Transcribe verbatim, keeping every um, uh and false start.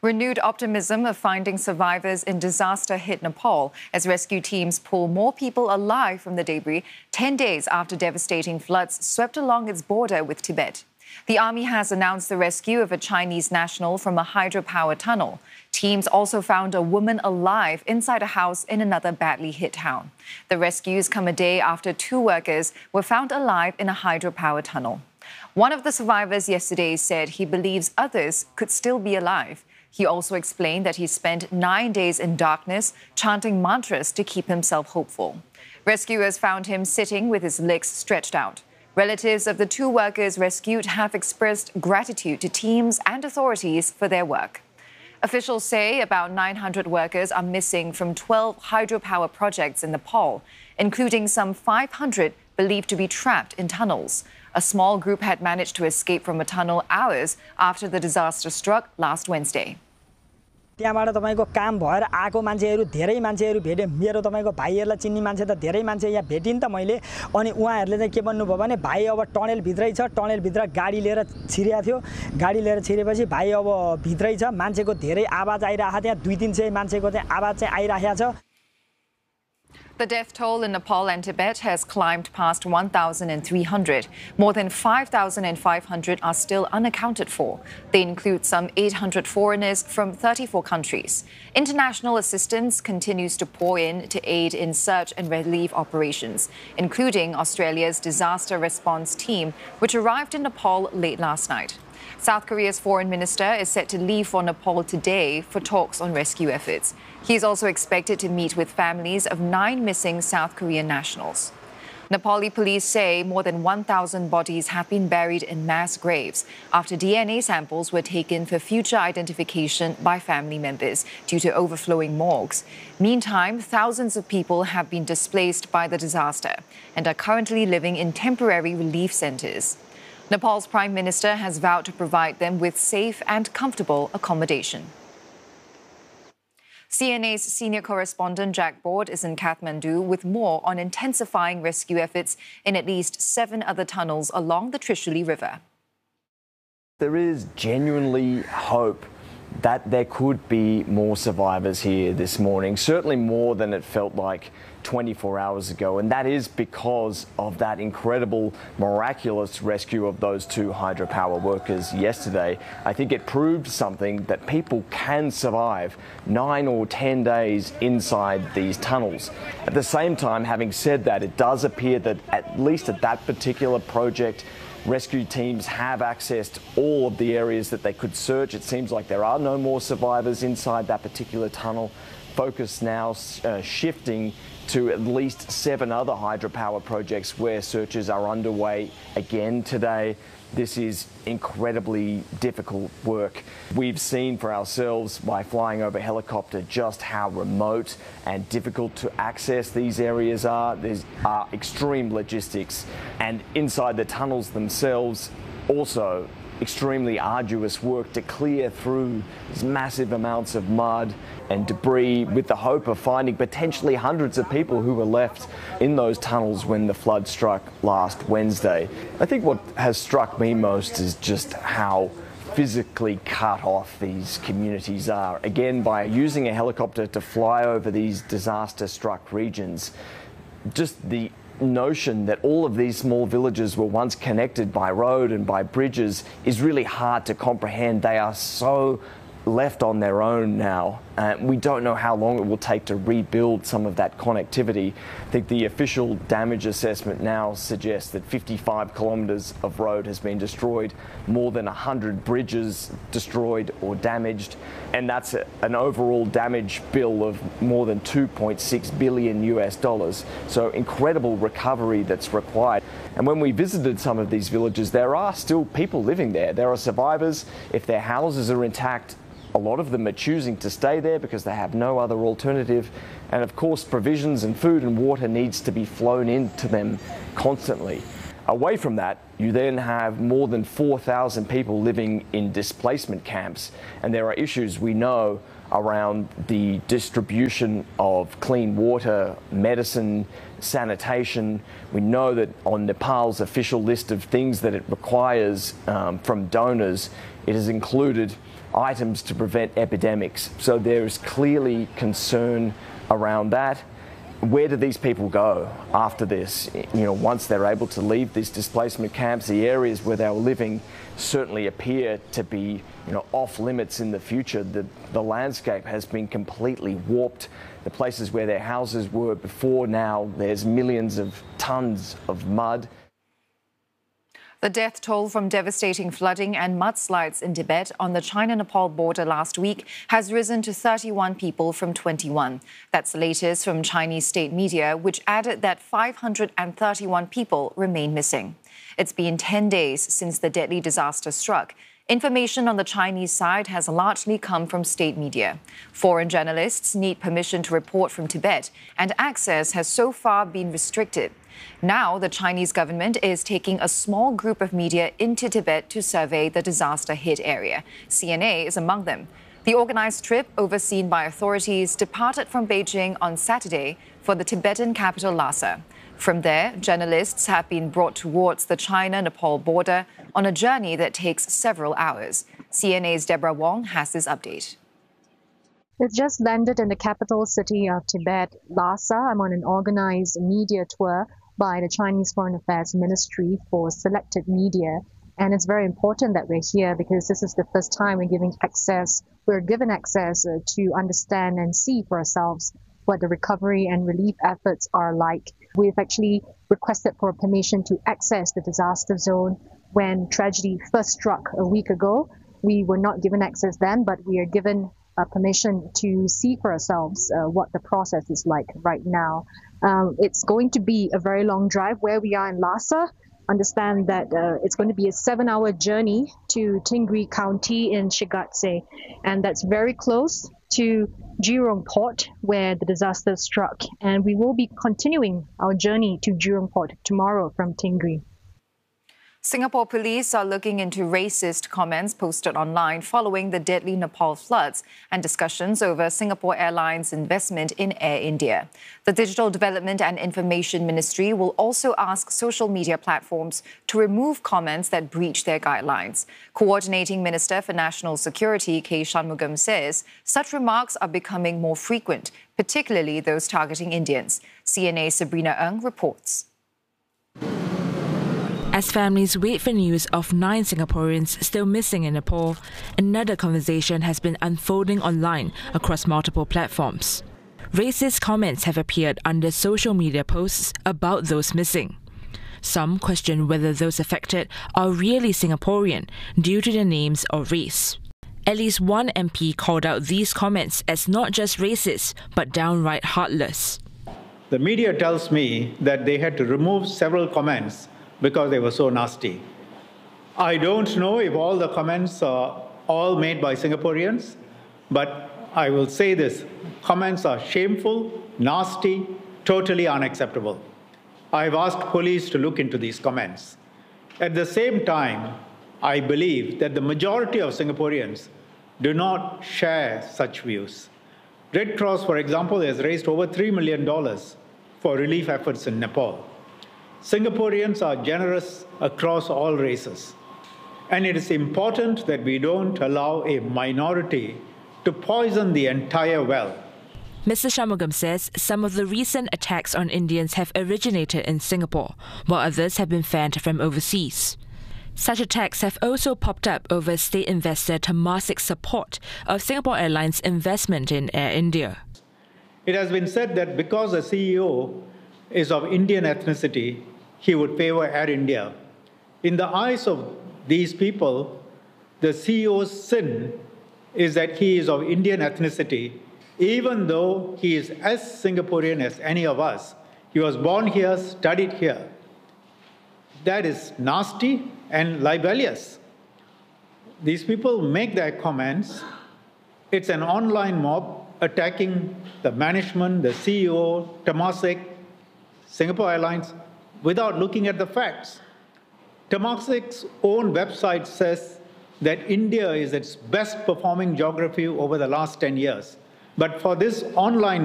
Renewed optimism of finding survivors in disaster hit Nepal as rescue teams pull more people alive from the debris ten days after devastating floods swept along its border with Tibet. The army has announced the rescue of a Chinese national from a hydropower tunnel. Teams also found a woman alive inside a house in another badly hit town. The rescues come a day after two workers were found alive in a hydropower tunnel. One of the survivors yesterday said he believes others could still be alive. He also explained that he spent nine days in darkness, chanting mantras to keep himself hopeful. Rescuers found him sitting with his legs stretched out. Relatives of the two workers rescued have expressed gratitude to teams and authorities for their work. Officials say about nine hundred workers are missing from twelve hydropower projects in Nepal, including some five hundred believed to be trapped in tunnels. A small group had managed to escape from a tunnel hours after the disaster struck last Wednesday. त्यहाँबाट तपाईको काम भएर आको मान्छेहरु धेरै मान्छेहरु भेटे मेरो तपाईको भाइहरुलाई चिन्ने मान्छे त धेरै मान्छे यहाँ भेटिन त मैले अनि उहाँहरुले चाहिँ के भन्नु भयो भने भाइ अब टनेल भित्रै छ टनेल भित्र गाडी लिएर छिरेको थियो गाडी लिएर छिरेपछि भाइ अब भित्रै छ मान्छेको धेरै आवाज आइराखा त्यहाँ दुई तीन सय मान्छेको चाहिँ आवाज चाहिँ आइराखेको छ. The death toll in Nepal and Tibet has climbed past one thousand three hundred. More than five thousand five hundred are still unaccounted for. They include some eight hundred foreigners from thirty-four countries. International assistance continues to pour in to aid in search and relief operations, including Australia's disaster response team, which arrived in Nepal late last night. South Korea's foreign minister is set to leave for Nepal today for talks on rescue efforts. He is also expected to meet with families of nine missing South Korean nationals. Nepali police say more than one thousand bodies have been buried in mass graves after D N A samples were taken for future identification by family members due to overflowing morgues. Meantime, thousands of people have been displaced by the disaster and are currently living in temporary relief centers. Nepal's Prime Minister has vowed to provide them with safe and comfortable accommodation. C N A's senior correspondent Jack Board is in Kathmandu with more on intensifying rescue efforts in at least seven other tunnels along the Trishuli River. There is genuinely hope that there could be more survivors here this morning, certainly more than it felt like twenty-four hours ago, and that is because of that incredible, miraculous rescue of those two hydropower workers yesterday. I think it proved something, that people can survive nine or ten days inside these tunnels. At the same time, having said that, it does appear that at least at that particular project, rescue teams have accessed all of the areas that they could search. It seems like there are no more survivors inside that particular tunnel. Focus now uh, shifting to at least seven other hydropower projects where searches are underway again today. This is incredibly difficult work. We've seen for ourselves by flying over helicopter just how remote and difficult to access these areas are. There are extreme logistics, and inside the tunnels themselves also extremely arduous work to clear through these massive amounts of mud and debris with the hope of finding potentially hundreds of people who were left in those tunnels when the flood struck last Wednesday. I think what has struck me most is just how physically cut off these communities are. Again, by using a helicopter to fly over these disaster-struck regions, just the notion that all of these small villages were once connected by road and by bridges is really hard to comprehend. They are so left on their own now. Uh, we don't know how long it will take to rebuild some of that connectivity. I think the official damage assessment now suggests that fifty-five kilometres of road has been destroyed, more than one hundred bridges destroyed or damaged, and that's a, an overall damage bill of more than two point six billion U S dollars. So incredible recovery that's required. And when we visited some of these villages, there are still people living there. There are survivors. If their houses are intact, a lot of them are choosing to stay there because they have no other alternative. And of course, provisions and food and water needs to be flown into them constantly. Away from that, you then have more than four thousand people living in displacement camps. And there are issues we know around the distribution of clean water, medicine, sanitation. We know that on Nepal's official list of things that it requires um, from donors it has included items to prevent epidemics. So there is clearly concern around that. Where do these people go after this? You know, once they're able to leave these displacement camps, the areas where they were living certainly appear to be, you know, off limits in the future. The, the landscape has been completely warped. The places where their houses were before, now there's millions of tons of mud. The death toll from devastating flooding and mudslides in Tibet on the China-Nepal border last week has risen to thirty-one people from twenty-one. That's the latest from Chinese state media, which added that five hundred thirty-one people remain missing. It's been ten days since the deadly disaster struck. Information on the Chinese side has largely come from state media. Foreign journalists need permission to report from Tibet, and access has so far been restricted. Now, the Chinese government is taking a small group of media into Tibet to survey the disaster-hit area. C N A is among them. The organized trip, overseen by authorities, departed from Beijing on Saturday for the Tibetan capital Lhasa. From there, journalists have been brought towards the China-Nepal border on a journey that takes several hours. C N A's Deborah Wong has this update. We've just landed in the capital city of Tibet, Lhasa. I'm on an organized media tour by the Chinese Foreign Affairs Ministry for selected media. And it's very important that we're here because this is the first time we're giving access, we're given access uh, to understand and see for ourselves what the recovery and relief efforts are like. We've actually requested for permission to access the disaster zone when tragedy first struck a week ago. We were not given access then, but we are given uh, permission to see for ourselves uh, what the process is like right now. Um, it's going to be a very long drive where we are in Lhasa. Understand that uh, it's going to be a seven-hour journey to Tingri County in Shigatse, and that's very close to Jurong Port where the disaster struck. And we will be continuing our journey to Jurong Port tomorrow from Tingri. Singapore police are looking into racist comments posted online following the deadly Nepal floods and discussions over Singapore Airlines' investment in Air India. The Digital Development and Information Ministry will also ask social media platforms to remove comments that breach their guidelines. Coordinating Minister for National Security K. Shanmugam says such remarks are becoming more frequent, particularly those targeting Indians. C N A's Sabrina Ng reports. As families wait for news of nine Singaporeans still missing in Nepal, another conversation has been unfolding online across multiple platforms. Racist comments have appeared under social media posts about those missing. Some question whether those affected are really Singaporean due to their names or race. At least one M P called out these comments as not just racist, but downright heartless. The media tells me that they had to remove several comments because they were so nasty. I don't know if all the comments are all made by Singaporeans, but I will say this, comments are shameful, nasty, totally unacceptable. I've asked police to look into these comments. At the same time, I believe that the majority of Singaporeans do not share such views. Red Cross, for example, has raised over three million dollars for relief efforts in Nepal. Singaporeans are generous across all races, and it is important that we don't allow a minority to poison the entire well. Mister Shanmugam says some of the recent attacks on Indians have originated in Singapore, while others have been fanned from overseas. Such attacks have also popped up over state investor Temasek's support of Singapore Airlines' investment in Air India. It has been said that because the C E O is of Indian ethnicity, he would favor Air India. In the eyes of these people, the C E O's sin is that he is of Indian ethnicity, even though he is as Singaporean as any of us. He was born here, studied here. That is nasty and libelous. These people make their comments. It's an online mob attacking the management, the C E O, Temasek, Singapore Airlines, without looking at the facts. Temasek's own website says that India is its best performing geography over the last ten years. But for this online